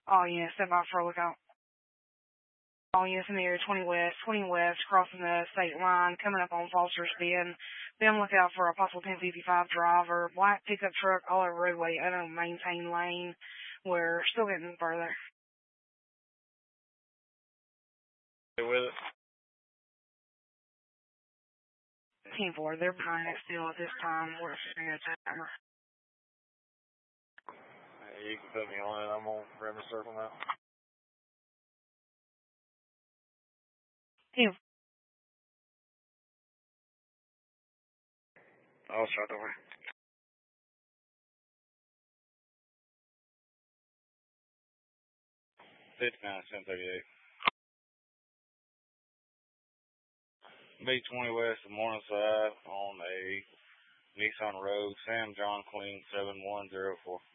Oh, yeah, step out for a lookout. Oh, yes, in the area 20 west, crossing the state line, coming up on Foster's Bend. Be on the lookout for a possible 1055 driver, black pickup truck, all over roadway, unmaintained lane. We're still getting further. With it. 10-4, they're behind it still at this time. We're figuring it out. You can put me on it. I'm on River Circle now. Yeah. I'll start over. 59-1038. B20 West of Morningside on a Nissan Rogue, Sam John Queen 7104.